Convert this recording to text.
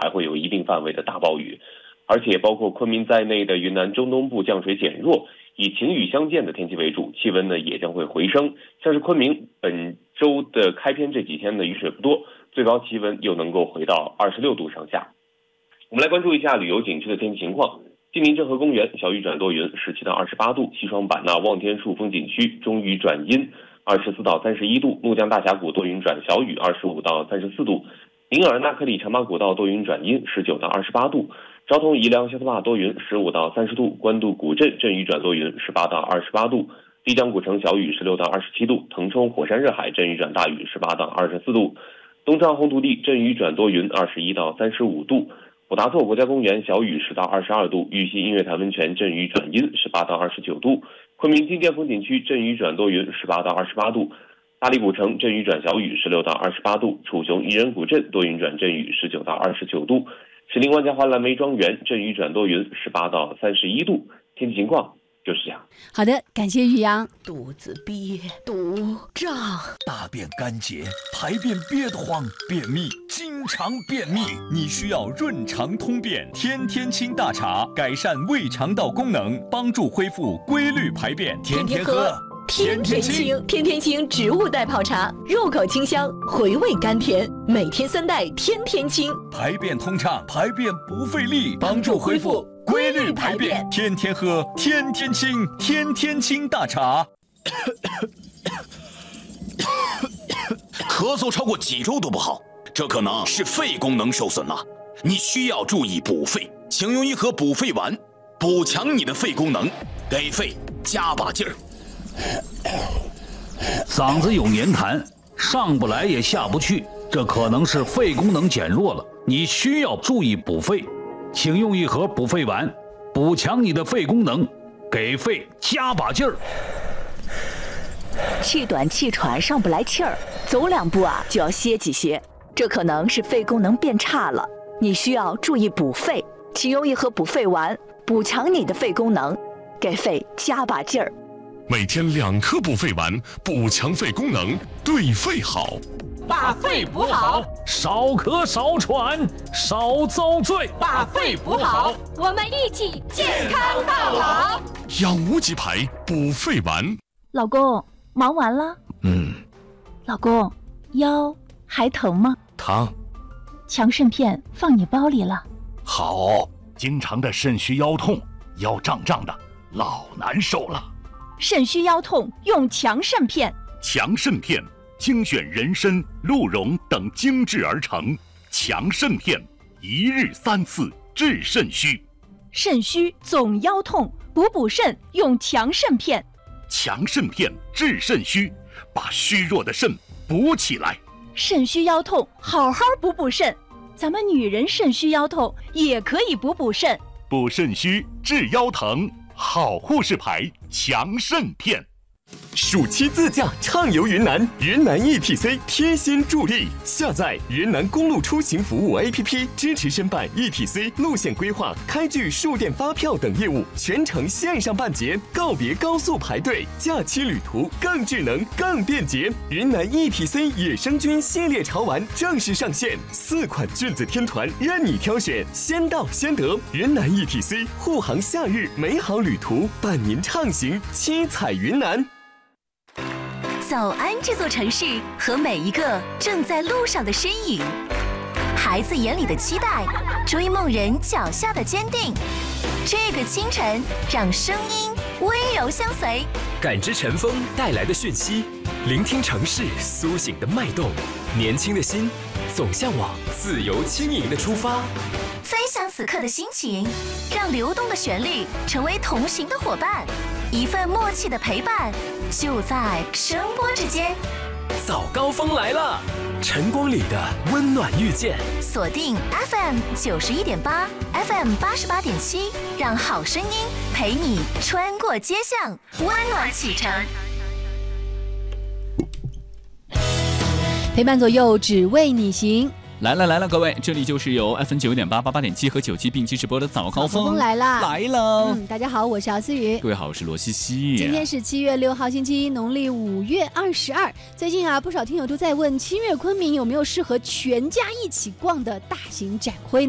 还会有一定范围的大暴雨，而且包括昆明在内的云南中东部降水减弱，以晴雨相间的天气为主，气温呢也将会回升。像是昆明本周的开篇这几天的雨水不多，最高气温又能够回到26度上下。我们来关注一下旅游景区的天气情况。晋宁镇河公园小雨转多云，17到28度；西双版纳望天树风景区中雨转阴，24到31度；怒江大峡谷多云转小雨，25到34度；宁洱纳克里长马古道多云转阴，19到28度；昭通宜良肖特坝多云，15到30度；官渡古镇阵雨转多云，18到28度；丽江古城小雨，16到27度；腾冲火山热海阵雨转大雨，18到24度；东昌红土地阵雨转多云，21到35度；普达措国家公园小雨10到22度，玉溪音乐潭温泉阵雨转阴18到29度，昆明金涧风景区阵雨转多云18到28度，大理古城阵雨转小雨16到28度，楚雄宜人古镇多云转阵雨19到29度，石林万家华蓝莓庄园阵雨转多云18到31度。天气情况就是这样。 好的，感谢玉阳。 肚子憋，肚胀， 大便干结，排便憋得慌，便秘，经常便秘，你需要润肠通便天天清大茶，改善胃肠道功能，帮助恢复规律排便，天天喝。 天天清，天天清植物代泡茶，入口清香，回味甘甜，每天3袋，天天清， 排便通畅，排便不费力，帮助恢复规律排便，天天喝，天天清，天天清大茶。 咳嗽超过几周都不好，这可能是肺功能受损了，你需要注意补肺，请用一盒补肺丸，补强你的肺功能，给肺加把劲儿。 嗓子有黏痰，上不来也下不去，这可能是肺功能减弱了，你需要注意补肺，请用一盒补肺丸，补强你的肺功能，给肺加把劲儿。 气短气喘上不来气儿，走2步就要歇几歇，这可能是肺功能变差了，你需要注意补肺，请用一盒补肺丸，补强你的肺功能，给肺加把劲儿。 每天2颗补肺丸，补强肺功能，对肺好。 把肺补好， 少咳少喘少遭罪， 把肺补好，我们一起健康到老。 养无极牌补肺丸。 老公，忙完了？老公，腰还疼吗？ 疼。 强肾片放你包里了。 好，经常的肾虚腰痛，腰胀胀的，老难受了。 肾虚腰痛用强肾片。 强肾片精选人参、鹿茸等精制而成，强肾片1日3次治肾虚。 肾虚总腰痛，补肾用强肾片。 强肾片治肾虚，把虚弱的肾补起来。 肾虚腰痛，好好补肾。咱们女人肾虚腰痛也可以补肾。 补肾虚治腰疼，好护士牌强肾片。 暑期自驾畅游云南，云南 ETC 贴心助力，下载云南公路出行服务 APP， 支持申办 ETC 路线规划、开具数电发票等业务，全程线上办结，告别高速排队，假期旅途更智能、更便捷。云南 ETC 野生菌系列潮玩正式上线，4款菌子天团任你挑选，先到先得。云南 ETC 护航夏日美好旅途，伴您畅行七彩云南。 早安这座城市和每一个正在路上的身影，孩子眼里的期待，追梦人脚下的坚定。这个清晨，让声音温柔相随， 感知晨风带来的讯息，聆听城市苏醒的脉动。年轻的心总向往自由轻盈的出发。 分享此刻的心情，让流动的旋律成为同行的伙伴，一份默契的陪伴，就在声波之间。 早高峰来了，晨光里的温暖遇见。 锁定 FM 91.8 FM 88.7，让好声音陪你穿过街巷，温暖启程。 陪伴左右，只为你行。 来了，各位，这里就是由 FM 91.8 88.7和97并机直播的早高峰来了。 大家好，我是姚思雨。 各位好，我是罗西西。 今天是7月6号星期一，农历5月22。最近不少听友都在问，7月昆明有没有适合全家一起逛的大型展会呢？